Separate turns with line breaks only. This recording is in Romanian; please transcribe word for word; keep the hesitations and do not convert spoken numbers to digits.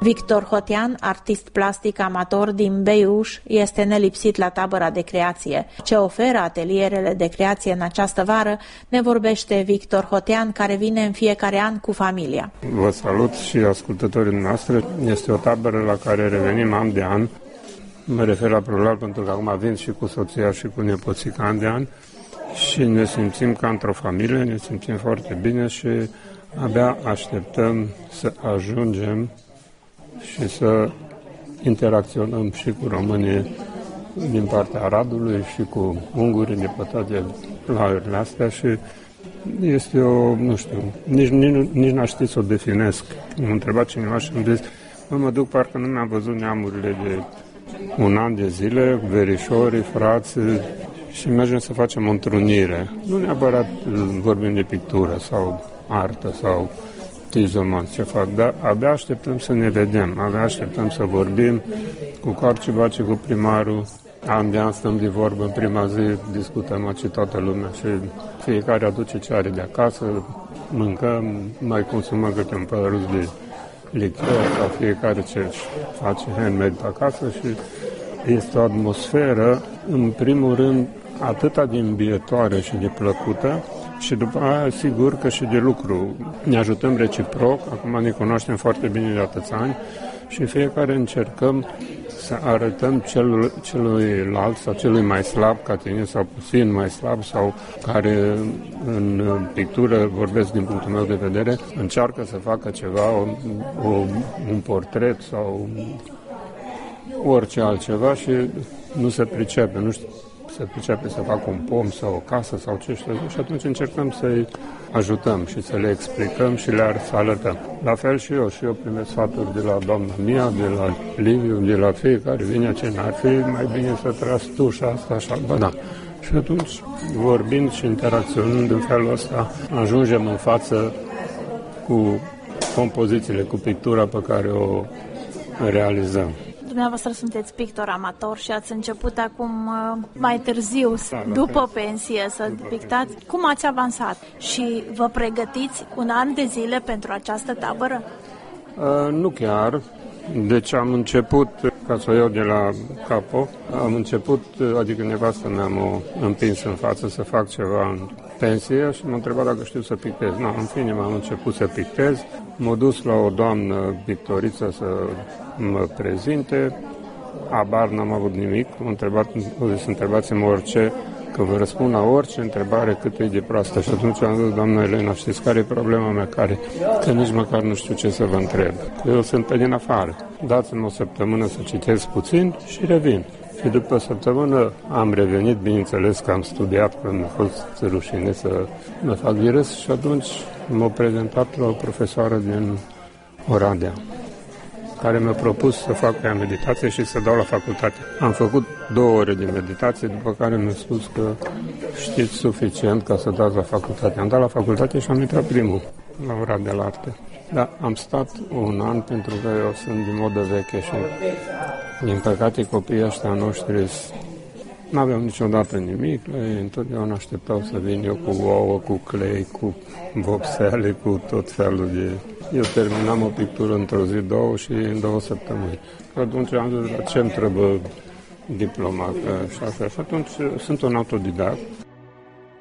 Victor Hotean, artist plastic amator din Beiuș, este nelipsit la tabăra de creație. Ce oferă atelierele de creație în această vară, ne vorbește Victor Hotean, care vine în fiecare an cu familia.
Vă salut și ascultătorii noastre. Este o tabără la care revenim an de an. Mă refer la plural pentru că acum vin și cu soția și cu nepoțica an de an și ne simțim ca într-o familie, ne simțim foarte bine și abia așteptăm să ajungem și să interacționăm și cu românii din partea Aradului și cu ungurii de pe toate plaurile astea și este o, nu știu, nici, nici, nici n-aș ști să o definesc. M-a întrebat cineva și îmi zis, mă, mă duc, parcă nu mi-am văzut neamurile de un an de zile, verișorii, frați, și mergem să facem o întrunire. Nu neapărat vorbim de pictură sau artă sau tizomanți ce fac, dar abia așteptăm să ne vedem, abia așteptăm să vorbim cu Carcibaci, cu primarul. An de an stăm de vorbă, în prima zi discutăm aici toată lumea și fiecare aduce ce are de acasă, mâncăm, mai consumăm câte un păruz de lichior sau fiecare ce face handmade pe acasă și este o atmosferă, în primul rând, atâta de îmbietoare și de plăcută și după aia, sigur că și de lucru. Ne ajutăm reciproc, acum ne cunoaștem foarte bine de atâția ani și fiecare încercăm să arătăm celul, celuilalt sau celui mai slab ca tine sau puțin mai slab sau care în pictură, vorbesc din punctul meu de vedere, încearcă să facă ceva, o, o, un portret sau orice altceva și nu se pricepe, nu știu, se pricepe să facă un pom sau o casă sau ce știu și atunci încercăm să-i ajutăm și să le explicăm și le să arătăm. La fel și eu, și eu primesc sfaturi de la doamna Mia, de la Liviu, de la fiecare vine ce n-ar fi, mai bine să tragi tu și asta, așa, bă, da. Și atunci, vorbind și interacționând în felul ăsta, ajungem în față cu compozițiile, cu pictura pe care o realizăm.
Dumneavoastră sunteți pictor amator și ați început acum mai târziu, da, după pensie, să pictați. Cum ați avansat? Și vă pregătiți un an de zile pentru această tabără?
Uh, nu chiar. Deci am început, ca să o iau de la capo, am început, adică nevastă mea m-a împins în față să fac ceva în pensie și m-a întrebat dacă știu să pictez. No, în fine, m-am început să pictez. M-a dus la o doamnă pictoriță să mă prezinte. Abar n-am avut nimic. M-a întrebat, o zis, întrebați-mă orice, că vă răspund la orice întrebare cât e de proastă. Și atunci am zis, doamna Elena, știți care e problema mea? Care? Că nici măcar nu știu ce să vă întreb. Eu sunt pe din afară. Dați-mi o săptămână să citesc puțin și revin. Și după o săptămână am revenit, bineînțeles că am studiat, că mi-a fost rușine să mă fac virus și atunci m-a prezentat la o profesoară din Oradea, care mi-a propus să fac ea meditație și să dau la facultate. Am făcut două ore de meditație, după care mi-a spus că știți suficient ca să dați la facultate. Am dat la facultate și am intrat primul la ora de la arte. Dar am stat un an pentru că eu sunt din modă veche și din păcate copiii ăștia noștri n-aveau niciodată nimic, ei întotdeauna așteptau să vin eu cu ouă, cu clei, cu vopsele, cu tot felul de... Eu terminam o pictură într-o zi, două și în două săptămâni. Atunci am zis, la ce-mi trebuie diploma? Și așa. Și atunci sunt un autodidact.